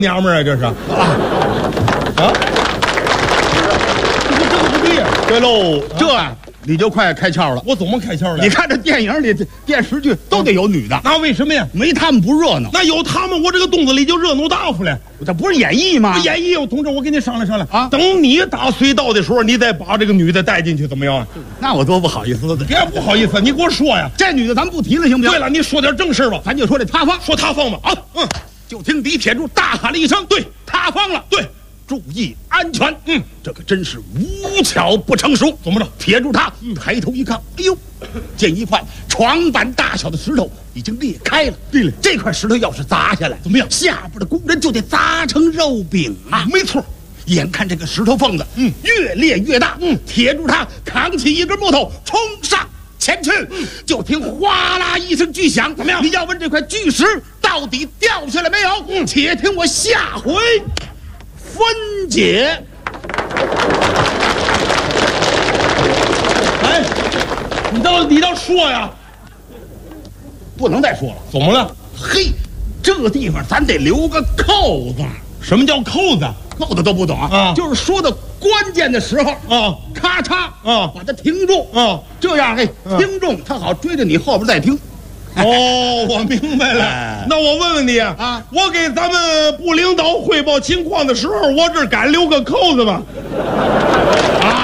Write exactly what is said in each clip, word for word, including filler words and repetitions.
娘们儿啊，这是啊啊！这个不对呀。 对喽，这你就快开窍了。 我怎么开窍了？ 你看这电影里、电视剧都得有女的， 那为什么呀？ 没他们不热闹。 那有他们，我这个洞子里就热闹大发了。 这不是演绎吗？ 演绎，我同志，我跟你商量商量啊。 等你打隧道的时候，你再把这个女的带进去，怎么样？ 那我多不好意思的。 别不好意思，你给我说呀。 这女的咱不提了，行不行？ 对了，你说点正事吧。 咱就说这塌方， 说塌方吧。啊，嗯。 就听李铁柱大喊了一声：“对，塌方了！ 对， 注意安全！” 嗯， 这可真是无巧不成熟。 怎么着？ 铁柱他抬头一看，哎呦，见一块床板大小的石头已经裂开了。 对了， 这块石头要是砸下来， 怎么样？ 下边的工人就得砸成肉饼啊！ 没错。 眼看这个石头缝子， 嗯， 越裂越大。 嗯， 铁柱他扛起一根木头冲上前去，嗯，就听哗啦一声巨响。怎么样？你要问这块巨石到底掉下来没有？嗯，且听我下回分解。 哎，你倒你倒说呀！ 不能再说了。 怎么了？ 嘿，这个地方咱得留个扣子。 什么叫扣子？ 扣子都不懂啊？ 啊， 就是说到关键的时候啊， 咔嚓啊， 把它停住啊， 这样哎，听众他好追着你后边再听。 哦，我明白了。哎、那我问问你啊，我给咱们部领导汇报情况的时候，我这敢留个扣子吗？啊，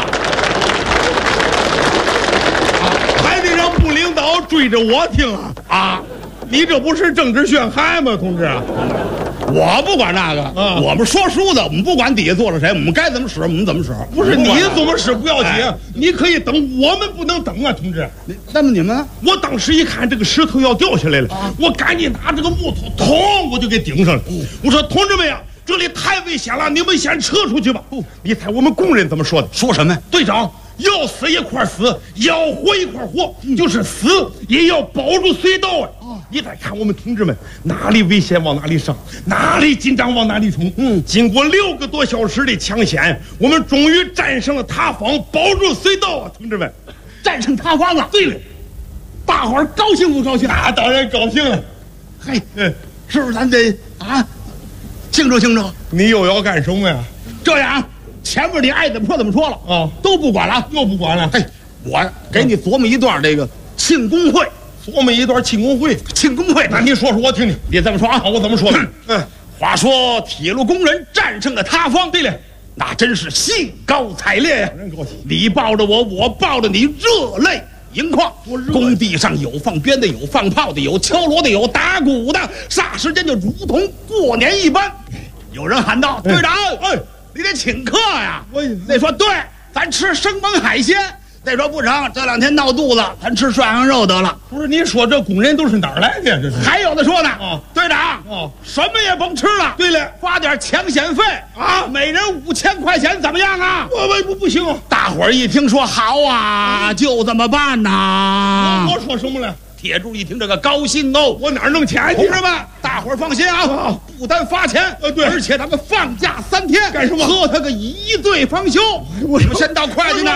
啊，还得让部领导追着我听啊！啊，你这不是政治陷害吗，同志？ 我不管那个，啊，我们说书的，我们不管底下坐着谁，我们该怎么使我们怎么使。 不是你怎么使不要紧，哎、你可以等，我们不能等啊，同志。 那么你们， 我当时一看这个石头要掉下来了，啊、我赶紧拿这个木头，捅，我就给顶上了。嗯、我说同志们呀，这里太危险了，你们先撤出去吧。哦、你猜我们工人怎么说的？ 说什么呀？ 队长。要死一块死，要活一块活，嗯、就是死也要保住隧道啊！哦、你再看我们同志们，哪里危险往哪里上，哪里紧张往哪里冲。嗯，经过六个多小时的抢险，我们终于战胜了塌方，保住隧道啊！同志们， 战胜塌方了。 对了， 大伙儿高兴不高兴？ 那当然高兴了。 嘿，嗯，是不是咱得啊庆祝庆祝？ 你又要干什么呀？ 这样。前面你爱怎么说怎么说了啊，都不管了， 又不管了。 嘿，我给你琢磨一段这个庆功会， 琢磨一段庆功会， 庆功会， 那你说说我听听。 别这么说啊， 我怎么说的？ 嗯，话说铁路工人战胜了塌方， 对了， 那真是兴高采烈呀！ 人高兴， 你抱着我，我抱着你，热泪盈眶。工地上有放鞭的，有放炮的，有敲锣的，有打鼓的，霎时间就如同过年一般。有人喊道：“队长，哎。”你得请客呀！我那说对，咱吃生猛海鲜。那说不成，这两天闹肚子，咱吃涮羊肉得了。 不是你说这工人都是哪儿来的呀？这是还有的说呢。 啊， 队长， 哦， 什么也甭吃了。 对了， 发点抢险费啊，每人五千块钱，怎么样啊？ 我我不不行。 大伙儿一听说好啊，就这么办呐。 我说什么了？ 铁柱一听这个高兴哦， 我哪弄钱？ 同志们，大伙儿放心啊，不单发钱， 呃对， 而且咱们放假三天， 干什么？ 喝他个一醉方休。我们先到会计那